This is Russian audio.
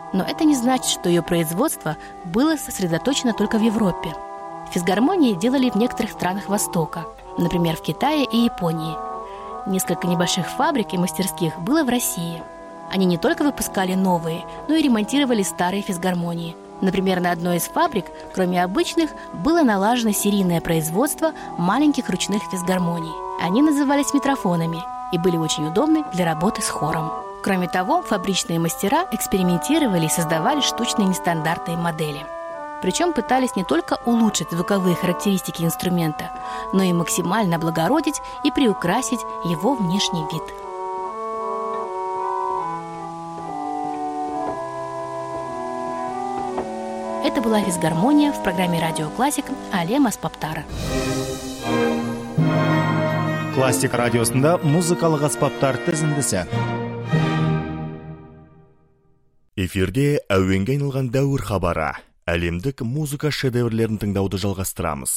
Но это не значит, что ее производство было сосредоточено только в Европе. Физгармонии делали в некоторых странах Востока, например, в Китае и Японии. Несколько небольших фабрик и мастерских было в России. Они не только выпускали новые, но и ремонтировали старые физгармонии. Например, на одной из фабрик, кроме обычных, было налажено серийное производство маленьких ручных физгармоний. Они назывались митрофонами и были очень удобны для работы с хором. Кроме того, фабричные мастера экспериментировали и создавали штучные нестандартные модели. Причем пытались не только улучшить звуковые характеристики инструмента, но и максимально облагородить и приукрасить его внешний вид. Это была физгармония в программе «Радио Классик» Алем Аспаптары. Классик радиосында музыкалык аспаптар тизиндиси. Эфирде әуенге айналган дәуір хабары. Әлемдік музыка шедеврлерін тыңдауды жалғастырамыз.